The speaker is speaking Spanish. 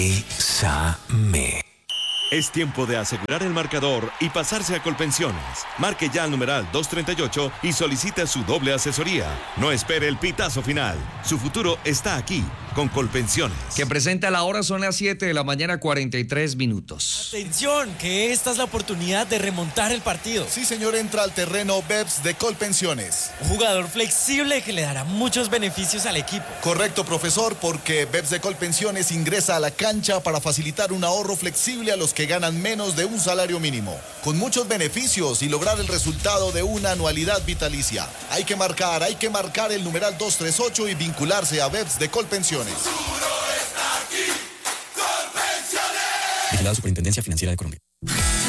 Bésame. Es tiempo de asegurar el marcador y pasarse a Colpensiones. Marque ya al numeral 238 y solicite su doble asesoría. No espere el pitazo final. Su futuro está aquí, con Colpensiones. Que presenta la hora, son las 7 de la mañana, 43 minutos. Atención, que esta es la oportunidad de remontar el partido. Sí, señor, entra al terreno BEPS de Colpensiones. Un jugador flexible que le dará muchos beneficios al equipo. Correcto, profesor, porque BEPS de Colpensiones ingresa a la cancha para facilitar un ahorro flexible a los que ganan menos de un salario mínimo, con muchos beneficios y lograr el resultado de una anualidad vitalicia. Hay que marcar el numeral 238 y vincularse a BEPS de Colpensiones. Vigilado Superintendencia Financiera de Colombia.